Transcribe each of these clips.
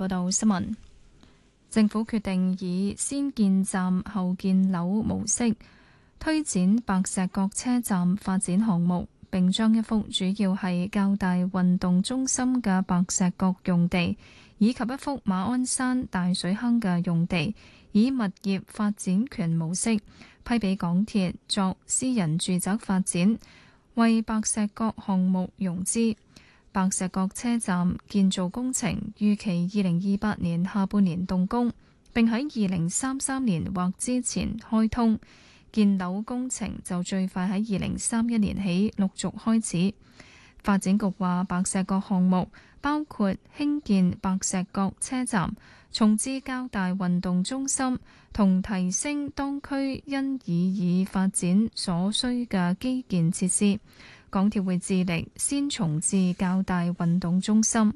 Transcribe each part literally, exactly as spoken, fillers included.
報道新聞。政府決定以先建站後建樓模式推展白石角車站發展項目，並將一幅主要係較大運動中心嘅白石角用地，以及一幅馬鞍山大水坑嘅用地，以物業發展權模式批俾港鐵作私人住宅發展，為白石角項目融資。白石角車站建造工程預期二零二八年下半年動工，並喺二零三三年或之前開通。建樓工程就最快喺二零三一年起陸續開始。發展局話，白石角項目包括興建白石角車站、重置較大運動中心同提升當區因以爾發展所需嘅基建設施。港鐵會致力先重置較大運動中心。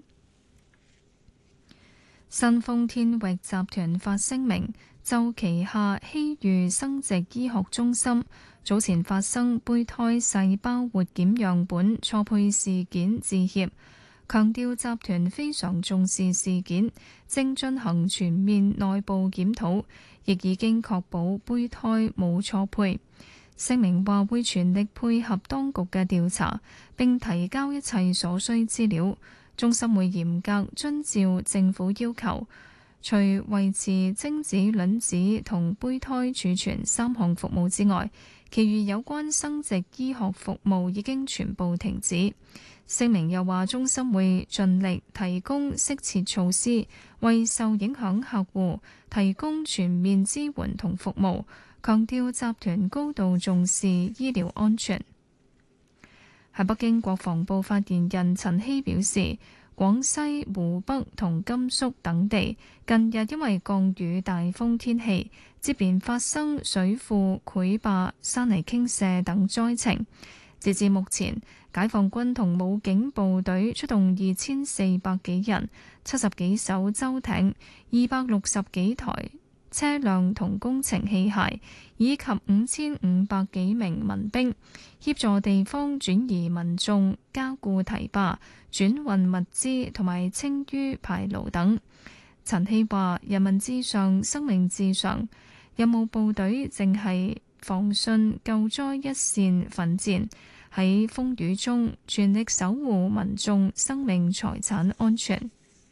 新豐天域集團發聲明，就旗下希裕生殖醫學中心早前發生胚胎細胞活檢樣本錯配事件致歉，強調集團非常重視事件，正進行全面內部檢討，亦已經確保胚胎冇錯配。聲明話會全力配合當局嘅調查，並提交一切所需資料。中心會嚴格遵照政府要求，除維持精子、卵子同胚胎儲存三項服務之外，其餘有關生殖醫學服務已經全部停止。聲明又話，中心會盡力提供適切措施，為受影響客戶提供全面支援同服務。強調集團高度重視醫療安全。喺北京，國防部發言人陳希表示，廣西、湖北同甘肅等地近日因為降雨大風天氣，接連發生水庫潰壩、山泥傾瀉等災情。截至目前，解放軍同武警部隊出動二千四百幾人、七十幾艘舟艇、二百六十幾台車輛同工程器械，以及五千五百幾名民兵，協助地方轉移民眾、加固堤壩、轉運物資同埋清淤排澇等。陳希話：人民至上，生命至上，任務部隊正係防汛救災一線奮戰，喺風雨中全力守護民眾生命財產安全。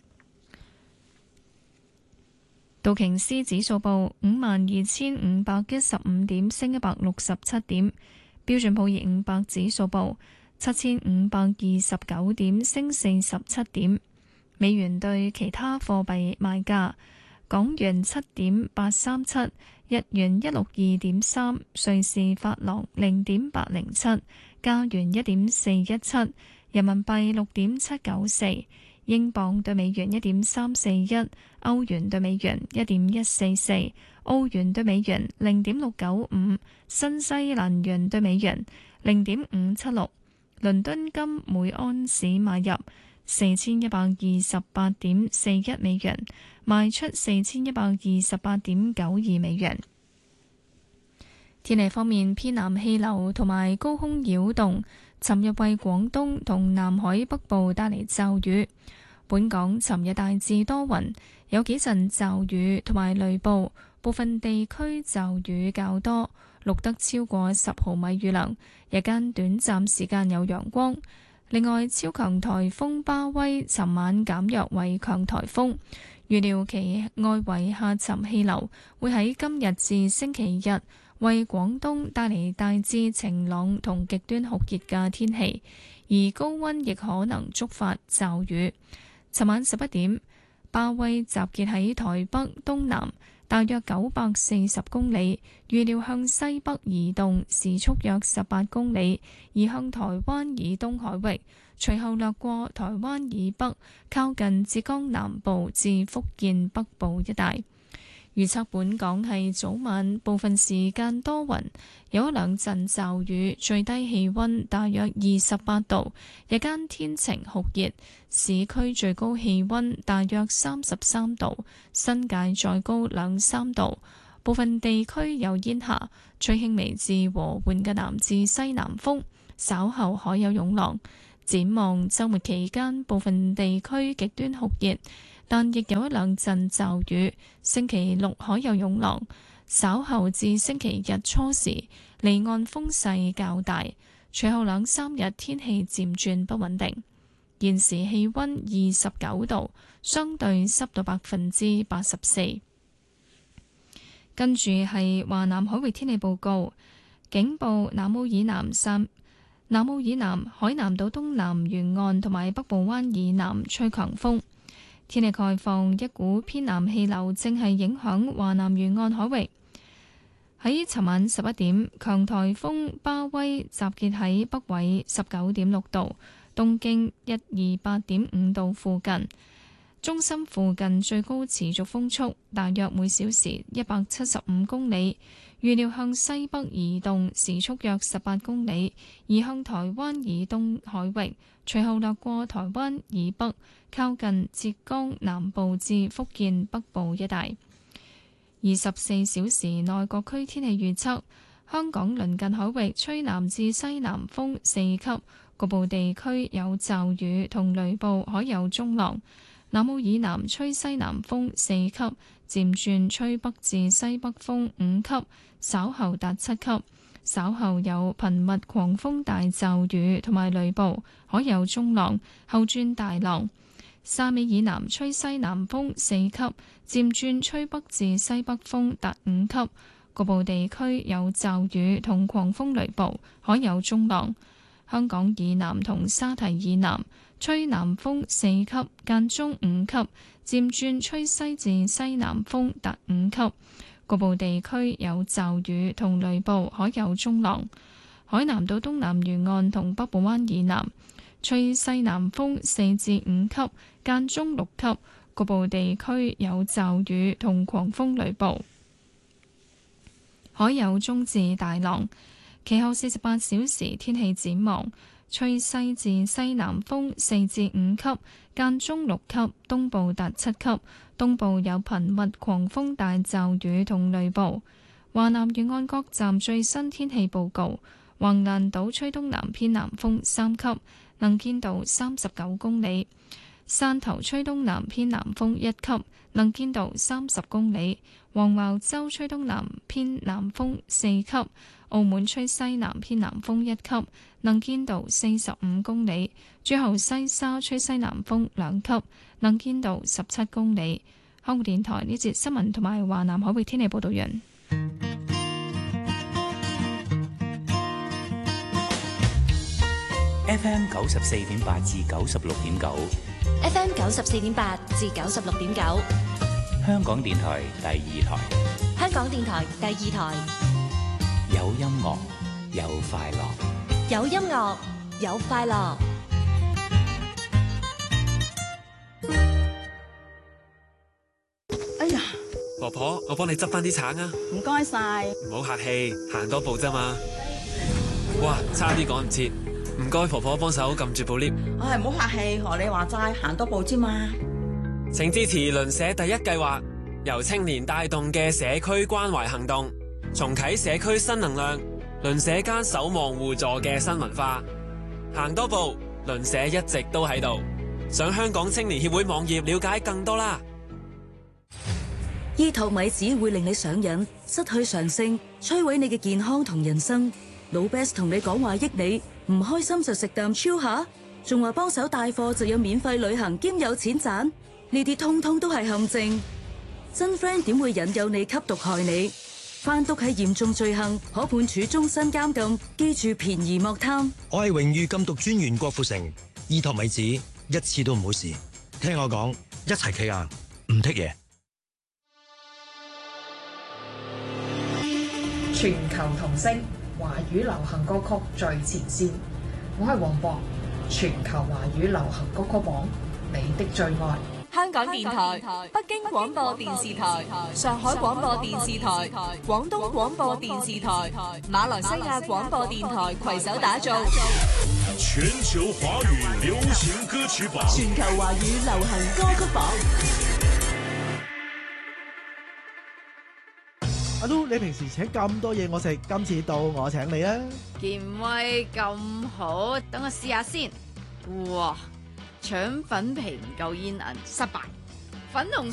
道瓊斯指數報五萬二千五百一十五點，升一百六十七點。標準普爾五百指數報七千五百二十九點，升四十七點。美元對其他貨幣賣價：港元七點八三七，日元一六二點三，瑞士法郎零點八零七，加元一點四一七，人民幣六點七九四。英鎊對美元一點三四一，歐元對美元一點一四四，澳元對美元零點六九五，新西蘭元對美元零點五七六。倫敦金每安士買入四千一百二十八點四一美元，賣出四千一百二十八點九二美元。天氣方面，偏南氣流同埋高空擾動尋日為廣東同南海北部帶嚟驟雨。本港尋日大致多雲，有幾陣驟雨同埋雷暴，部分地區驟雨較多，錄得超過十毫米雨量。日間短暫時間有陽光。另外，超強颱風巴威尋晚減弱為強颱風，預料其外圍下沉氣流會喺今日至星期日為廣東帶嚟大致晴朗同極端酷熱嘅天氣，而高溫亦可能觸發驟雨。尋晚十一點，巴威集結喺台北東南大約九百四十公里，預料向西北移動，時速約十八公里，移向台灣以東海域，隨後掠過台灣以北，靠近浙江南部至福建北部一帶。預測本港係早晚部分時間多雲，有一兩陣驟雨，最低氣溫大約二十八度，日間天晴酷熱，市區最高氣溫大約三十三度，新界再高兩三度，部分地區有煙霞，吹輕微至和緩嘅南至西南風，稍後海有湧浪。展望週末期間，部分地區極端酷熱， 但亦有一兩陣驟雨。星期六海有湧浪，稍後至星期日初時離岸風勢較大，隨後兩三日天氣漸轉不穩定。現時氣溫二十九度，相對濕度百分之八十四。跟住係華南海域天氣報告，警報南澳以南三。南澳以南、海南島東南沿岸同埋北部灣以南吹強風。天氣概況，一股偏南氣流正係影響華南沿岸海域。喺尋晚十一點，強颱風巴威集結喺北緯十九點六度、東經一二八點五度附近。中心附近最高持續風速大約每小時一百七十五公里，預料向西北移動，時速約十八公里，移向台灣以東海域，隨後掠過台灣以北，靠近浙江南部至福建北部一帶。二十四小時內各區天氣預測：香港鄰近海域吹南至西南風四級，局部地區有驟雨同雷暴，海有中浪。南澳以南吹西南風四級，漸轉吹北至西北風五級，稍後達七級。稍後有頻密狂風大驟雨同埋雷暴，海有中浪，後轉大浪。沙尾以南吹西南風四級，漸轉吹北至西北風達五級，局部地區有驟雨同狂風雷暴，海有中浪。香港以南同沙堤以南吹南風四級，間中五級，漸轉吹西至西南風達五級，局部地區有驟雨同雷暴，海有中浪。海南島東南沿岸同北部灣以南吹西南風四至五級，間中六級，局部地區有驟雨同狂風雷暴，海有中至大浪。其後四十八小時天氣展望，吹西至西南風四至五級，間中六級，東部達七級，東部有頻密狂風大驟雨同雷暴。華南沿岸各站最新天氣報告：橫瀾島吹東南偏南風三級，能見度三十九公里；汕頭吹東南偏南風一級，能見度三十公里；黃茅洲吹東南偏南風四級。澳門吹西南偏南風一級，能見度四十五公里；最後西沙吹西南風兩級，能見度十七公里。香港電台呢節新聞同埋華南海域天氣報道完。 F M 九十四點八至九十六點九 ，F M 九十四點八至九十六點九， 香港電台第二台， 香港電台第二台。 有音樂，有快樂， 有音樂，有快樂。 哎呀， 婆婆，我幫你執翻啲橙啊！ 唔該晒， 唔好客氣，行多步啫嘛。哇，差啲趕唔切，唔該婆婆幫手撳住部 lift。 唉，唔好客氣，學你話齋，行多步啫嘛。 請支持鄰舍第一計劃，由青年帶動嘅社區關懷行動。重啟社區新能量，鄰舍間守望互助嘅新文化。行多步，鄰舍一直都喺度。上香港青年協會網頁了解更多啦。 醫托米子會令你上癮，失去常性，摧毀你嘅健康同人生。老 Best 同你講話益你，唔開心就食啖超下，仲話幫手帶貨就有免費旅行兼有錢賺，呢啲通通都係陷阱。真 friend 點會引誘你吸毒害你？販毒係嚴重罪行，可判處終身監禁。記住便宜莫貪。 我係榮譽禁毒專員郭富城，醫托米子一次都唔好試。聽我講，一齊企硬，唔剔嘢。 全球同聲，華語流行歌曲最前線。我係黃博，全球華語流行歌曲榜，你的最愛。 香港電台、北京廣播電視台、上海廣播電視台、廣東廣播電視台、馬來西亞廣播電台攜手打造全球華語流行歌曲榜。 全球華語流行歌曲榜。 阿 Lu， 你平時請咁多嘢我食，今次到我請你啊！ 健威咁好，等我試下先。哇！腸粉皮唔夠煙韌，失敗。 粉紅